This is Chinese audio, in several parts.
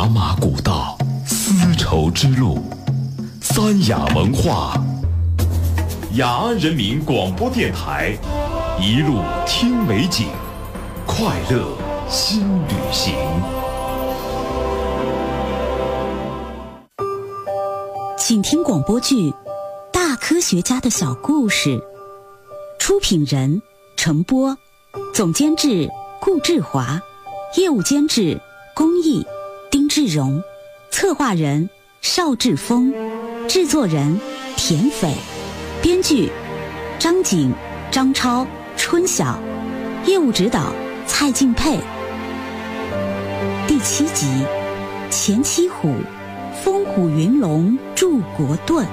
茶马古道，丝绸之路，三雅文化，雅安人民广播电台，一路听美景，快乐新旅行。 请听广播剧《大科学家的小故事》，出品人程波，总监制顾志华，业务监制龚毅、丁志荣，策划人邵志峰，制作人田斐，编剧张景、张超、春晓，业务指导蔡敬佩。第7集，钱七虎风虎云龙祝国盾。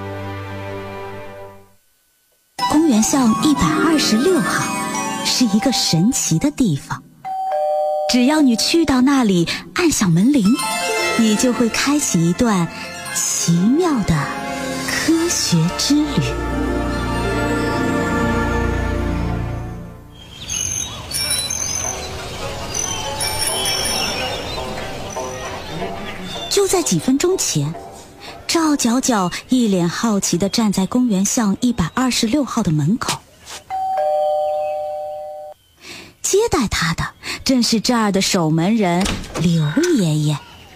公园巷126号是一个神奇的地方，只要你去到那里按响门铃，你就会开启一段奇妙的科学之旅。就在几分钟前，赵角角一脸好奇地站在公园巷126号的门口。接待他的正是这儿的守门人刘爷爷。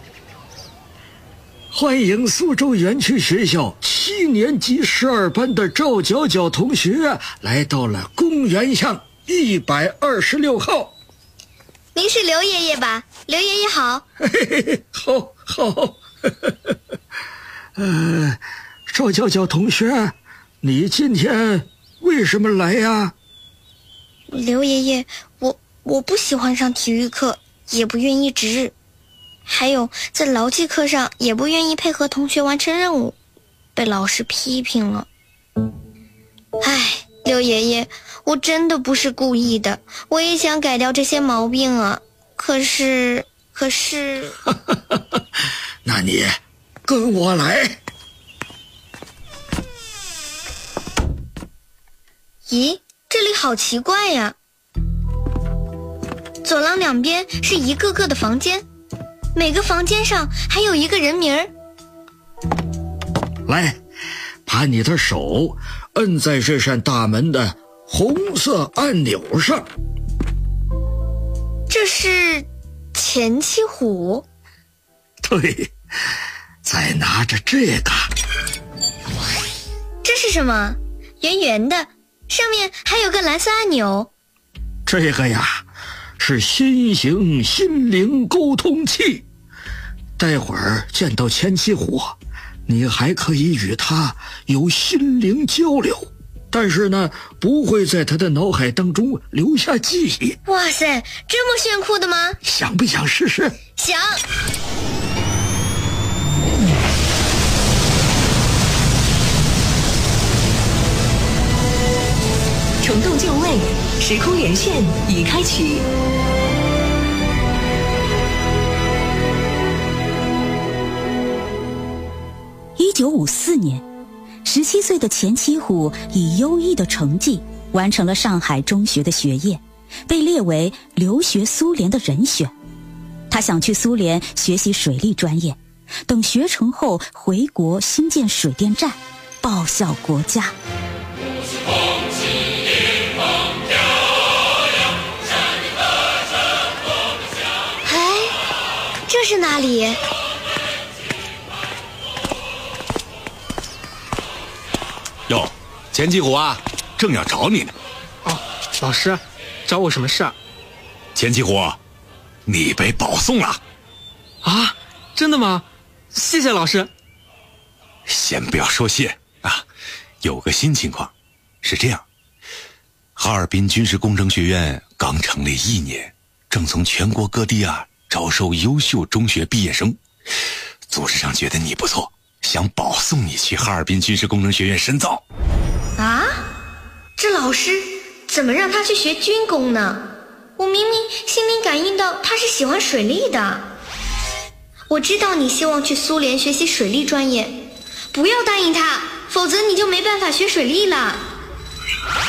欢迎苏州园区学校7年级12班的赵角角同学来到了公园巷126号。 您是刘爷爷吧？刘爷爷好。 好。赵角角同学，你今天为什么来呀？ 刘爷爷，我不喜欢上体育课，也不愿意值日，还有在劳技课上也不愿意配合同学完成任务，被老师批评了。刘爷爷，我真的不是故意的，我也想改掉这些毛病啊，可是那你跟我来。 咦，这里好奇怪呀！走廊两边是一个个的房间，每个房间上还有一个人名儿。 来，把你的手摁在这扇大门的红色按钮上。 这是钱七虎？ 对，再拿着这个。 这是什么？圆圆的，上面还有个蓝色按钮。 这个呀，是新型心灵沟通器。待会儿见到钱七虎，你还可以与他有心灵交流，但是呢，不会在他的脑海当中留下记忆。 哇塞，这么炫酷的吗？ 想不想试试？ 想。 虫洞就位，时空连线已开启。 1954年，17岁的钱七虎以优异的成绩完成了上海中学的学业，被列为留学苏联的人选。他想去苏联学习水利专业，等学成后回国兴建水电站，报效国家。 这是哪里？ 哟，钱七虎啊，正要找你呢。 哦，老师，找我什么事啊？ 钱七虎，你被保送了。 啊，真的吗？谢谢老师。 先不要说谢啊，有个新情况，是这样，哈尔滨军事工程学院刚成立1年，正从全国各地招收优秀中学毕业生，组织上觉得你不错，想保送你去哈尔滨军事工程学院深造。 啊？这老师怎么让他去学军工呢？我明明心灵感应到他是喜欢水利的。我知道你希望去苏联学习水利专业，不要答应他，否则你就没办法学水利了。